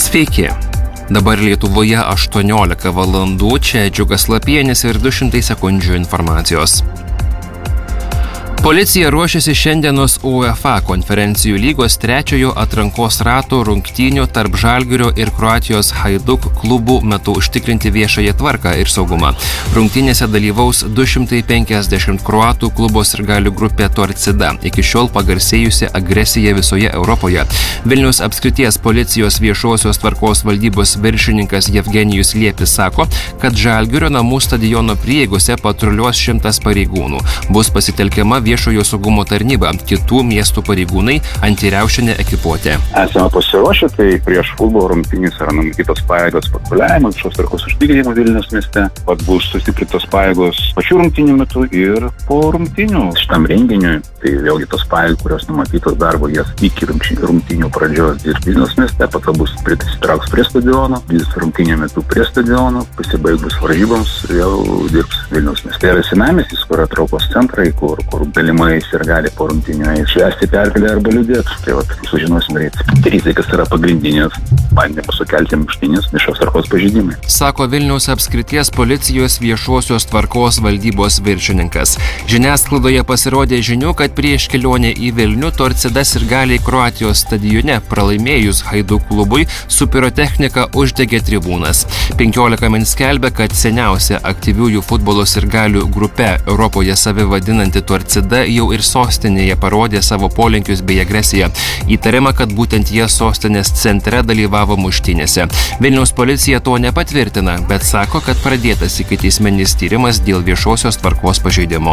Sveiki. Dabar Lietuvoje 18 valandų, čia Džiugas Lapienis ir 200 sekundžių informacijos. Policija ruošiasi šiandienos UEFA konferencijų lygos trečiojo atrankos rato rungtynių tarp Žalgirio ir Kroatijos Hajduk klubų metu užtikrinti viešąją tvarką ir saugumą. Rungtynėse dalyvaus 250 kroatų klubo sirgalių grupė Torcida, iki šiol pagarsėjusi agresija visoje Europoje. Vilniaus apskrities policijos viešosios tvarkos valdybos viršininkas Jevgenijus Liepis sako, kad Žalgirio namų stadiono prieigose patruliuos 100 pareigūnų. Bus pasitelkiama viešojo saugumo tarnyba, kitų miestų pareigūnai, antiriaušinė ekipuotė. Esame pasiruošę, tai prieš futbolo rungtynės yra numatytos pajėgos patruliavimo, viešos tvarkos užtikrinimo Vilniaus mieste. Pat bus sustiprintos pajėgos pačių rungtynių metu ir po rungtynių šitam renginiui. Tai vėlgi tos pajėgos, kurios numatytos darbo, jas iki rungtynių pradžios dirbs Vilniaus mieste, pat bus prisitrauks prie stadiono, dirbs rungtynių metu prie stadiono, pasibaigus varžyboms vėl dirbs Vilniaus mieste. Tai yra senamiestis, kur yra traukos centrai, kur galimai sirgaliai po rungtynių švęsti pergalę arba liūdėti. Tai vat, sužinosim greit. Tai kas yra pagrindinės bandymas sukelti muštynės viešos tvarkos pažeidimai. Sako Vilniaus apskrities policijos viešosios tvarkos valdybos viršininkas. Žiniasklaidoje pasirodė žinių, kad prieš kelionę į Vilnių Torcida sirgaliai Kroatijos stadione pralaimėjus Hajduk klubui su pirotechnika uždegė tribūnas. 15 min skelbia, kad seniausia aktyviųjų futbolo sirgalių grupe Europoje save vadinanti Torcida jau ir sostinėje parodė savo polinkius bei agresiją. Įtariama, kad būtent jie sostinės centre dalyvavo muštynėse. Vilniaus policija to nepatvirtina, bet sako, kad pradėtas ikiteisminis tyrimas dėl viešosios tvarkos pažeidimo.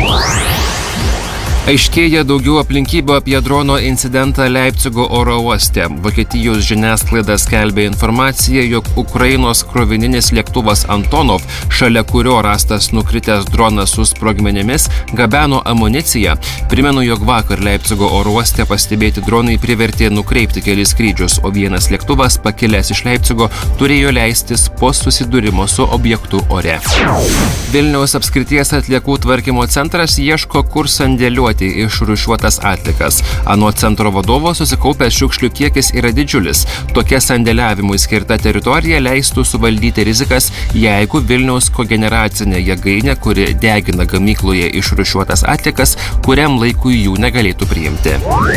Aiškėja daugiau aplinkybių apie drono incidentą Leipcigo oro uoste. Vokietijos žiniasklaida skelbė informaciją, jog Ukrainos krovininis lėktuvas Antonov, šalia kurio rastas nukritęs dronas su sprogmenimis, gabeno amuniciją. Primenu, jog vakar Leipcigo oro uoste pastebėti dronai privertė nukreipti kelis skrydžius, o vienas lėktuvas, pakilęs iš Leipcigo, turėjo leistis po susidūrimo su objektu ore. Vilniaus apskrities atliekų tvarkymo centras ieško, kur sandėliuoti išrūšiuotas atlikas. Anot centro vadovo susikaupęs šiukšlių kiekis yra didžiulis. Tokia sandėliavimui skirta teritorija leistų suvaldyti rizikas, jeigu Vilniaus kogeneracinė jėgainė, kuri degina gamykloje išrūšiuotas atlikas, kuriam laikui jų negalėtų priimti.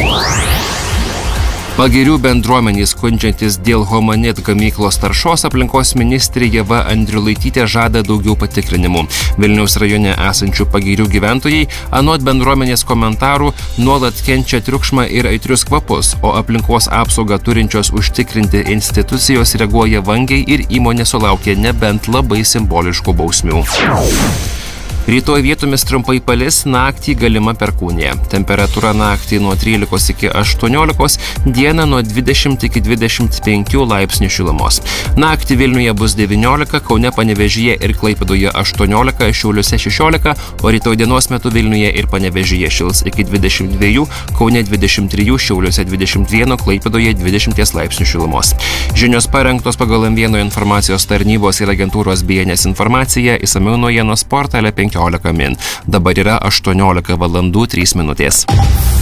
Pagirių bendruomenys skundžiantis dėl Homanit gamyklos taršos aplinkos ministrė Ieva Andriulaitytė žada daugiau patikrinimų. Vilniaus rajone esančių Pagirių gyventojai anot bendruomenės komentarų nuolat kenčia triukšmą ir aitrius kvapus, o aplinkos apsaugą turinčios užtikrinti institucijos reaguoja vangiai ir įmonė sulaukia nebent labai simboliškų bausmių. Rytoj vietomis trumpai palis, naktį galima perkūnija. Temperatūra naktį nuo 13 iki 18, dieną nuo 20 iki 25 laipsnių šilumos. Naktį Vilniuje bus 19, Kaune, Panevėžyje ir Klaipėdoje 18, Šiauliuose 16, o rytoj dienos metu Vilniuje ir Panevėžyje šils iki 22, Kaune 23, Šiauliuose 21, Klaipėdoje 20 laipsnių šilumos. Žinios parengtos pagal M1 informacijos tarnybos ir agentūros BNS informaciją, išsamiau naujienos portale 15 min. Dabar yra 18 valandų 3 minutės.